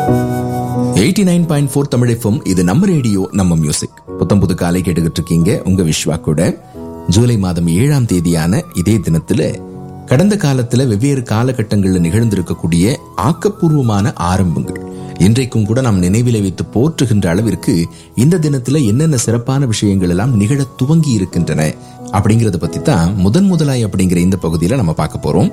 89.4 Tamil FM. இது நம்ம radio, நம்ம மியூசிக். புத்தம் புது காலை கேட்டுக்கிட்டு இருக்கீங்க. உங்க விஸ்வா கூட. ஜூலை மாதம் 7ஆம் தேதியான இதே தினத்துல கடந்த காலத்துல வெவ்வேறு காலகட்டங்களில் நிகழ்ந்திருக்கக்கூடிய ஆக்கப்பூர்வமான ஆரம்பங்கள் இன்றைக்கும் கூட நாம் நினைவிலை வைத்து போற்றுகின்ற அளவிற்கு இந்த தினத்துல என்னென்ன சிறப்பான விஷயங்கள் எல்லாம் நிகழ துவங்கி இருக்கின்றன அப்படிங்கறத பத்தி தான் முதலாய் அப்படிங்கிற இந்த பகுதியில நம்ம பார்க்க போறோம்.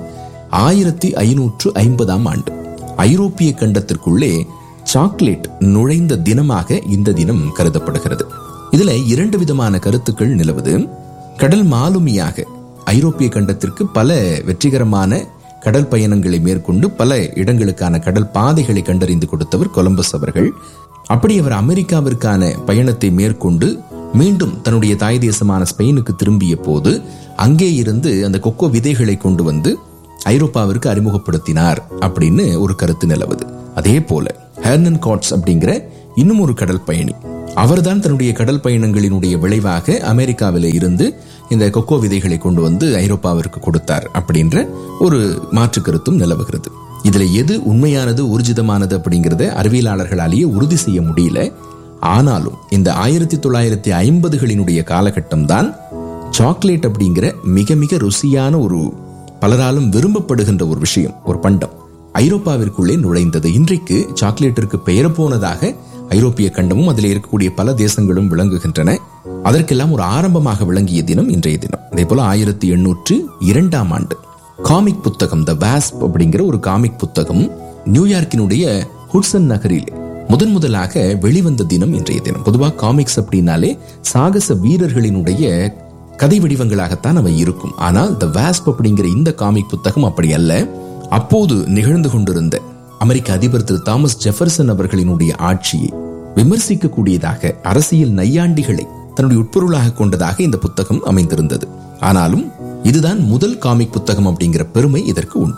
1550ஆம் ஆண்டு ஐரோப்பிய கண்டத்திற்குள்ளே சாக்லேட் நுழைந்த தினமாக இந்த தினம் கருதப்படுகிறது. இதுல 2 விதமான கருத்துக்கள் நிலவுது. கடல் மாலுமியாக ஐரோப்பிய கண்டத்திற்கு பல வெற்றிகரமான கடல் பயணங்களை மேற்கொண்டு பல இடங்களுக்கான கடல் பாதைகளை கண்டறிந்து கொடுத்தவர் கொலம்பஸ் அவர்கள். அப்படி அவர் அமெரிக்காவிற்கான பயணத்தை மேற்கொண்டு மீண்டும் தன்னுடைய தாய் தேசமான ஸ்பெயினுக்கு திரும்பிய போது அங்கே இருந்து அந்த கொக்கோ விதைகளை கொண்டு வந்து ஐரோப்பாவிற்கு அறிமுகப்படுத்தினார் அப்படின்னு ஒரு கருத்து நிலவுது. அதே போல ஹெர்னன் காட்ஸ் அப்படிங்கிற இன்னும் ஒரு கடல் பயணி, அவர்தான் தன்னுடைய கடல் பயணங்களினுடைய விளைவாக அமெரிக்காவில இருந்து இந்த கொக்கோ விதைகளை கொண்டு வந்து ஐரோப்பாவிற்கு கொடுத்தார் அப்படின்ற ஒரு மாற்று கருத்தும் நிலவுகிறது. இதுல எது உண்மையானது, ஊர்ஜிதமானது அப்படிங்கறத அறிவியலாளர்களாலேயே உறுதி செய்ய முடியல. ஆனாலும் இந்த 1950களினுடைய காலகட்டம் தான் சாக்லேட் அப்படிங்கிற மிக மிக ருசியான ஒரு பலராலும் விரும்பப்படுகின்ற ஒரு விஷயம், ஒரு பண்டம் ஐரோப்பாவிற்குள்ளே நுழைந்தது. இன்றைக்கு சாக்லேட்டிற்கு பெயர் போனதாக ஐரோப்பிய கண்டமும் அதில் இருக்கக்கூடிய பல தேசங்களும் விளங்குகின்றன. அதற்கெல்லாம் ஒரு ஆரம்பமாக விளங்கிய தினம் இன்றைய தினம். அதே போல 1802ஆம் ஆண்டு காமிக் புத்தகம் த வாஸ்ப் அப்படிங்கிற ஒரு காமிக் புத்தகம் நியூயார்க்கினுடைய ஹுட்சன் நகரில் முதலாக வெளிவந்த தினம் இன்றைய தினம். பொதுவாக காமிக்ஸ் அப்படின்னாலே சாகச வீரர்களினுடைய கதை வடிவங்களாகத்தான் அவை இருக்கும். ஆனால் த வாஸ்ப் அப்படிங்கிற இந்த காமிக் புத்தகம் அப்படி அல்ல. அப்போது நிகழ்ந்து கொண்டிருந்த அமெரிக்க அதிபர் திரு தாமஸ் ஜெஃபர்சன் அவர்களினுடைய ஆட்சியை விமர்சிக்கக்கூடியதாக, அரசியல் நையாண்டிகளை தன்னுடைய உட்பொருளாக கொண்டதாக இந்த புத்தகம் அமைந்திருந்தது. ஆனாலும் இதுதான் முதல் காமிக் புத்தகம் அப்படிங்கிற பெருமை இதற்கு உண்டு.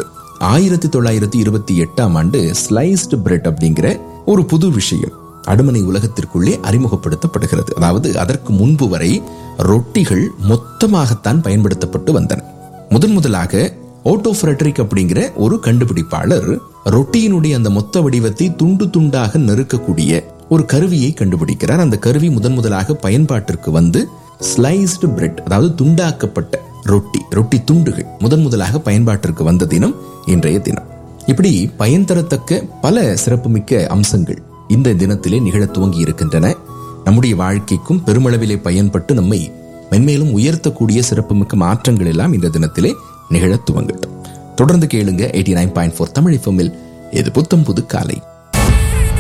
1928ஆம் ஆண்டு ஸ்லைஸ்டு பிரெட் அப்படிங்கிற ஒரு புது விஷயம் அடுமனை உலகத்திற்குள்ளே அறிமுகப்படுத்தப்படுகிறது. அதாவது அதற்கு முன்பு வரை ரொட்டிகள் மொத்தமாகத்தான் பயன்படுத்தப்பட்டு வந்தன. முதலாக ஓட்டோ ஃப்ரெட்ரிக் அப்படிங்கிற ஒரு கண்டுபிடிப்பாளர் ரொட்டியினுடைய அந்த மொத்த வடிவத்தை துண்டு துண்டாக நெருக்கக்கூடிய ஒரு கருவியை கண்டுபிடிக்கிறார். அந்த கருவி முதலாக பயன்பாட்டிற்கு வந்து ஸ்லைஸ்டு பிரெட், அதாவது துண்டாக்கப்பட்ட ரொட்டி துண்டுகள் முதலாக பயன்பாட்டிற்கு வந்த தினம் இன்றைய தினம். இப்படி பயன் தரத்தக்க பல சிறப்புமிக்க அம்சங்கள் இந்த தினத்திலே நிகழ துவங்கி இருக்கின்றன. நம்முடைய வாழ்க்கைக்கும் பெருமளவிலே பயன்பட்டு நம்மை மென்மேலும் உயர்த்தக்கூடிய சிறப்புமிக்க மாற்றங்கள் எல்லாம் இந்த தினத்திலே நிகழ துவங்கட்டும். தொடர்ந்து கேளுங்க 89.4 தமிழ் FM. இது புத்தம் புது காலை.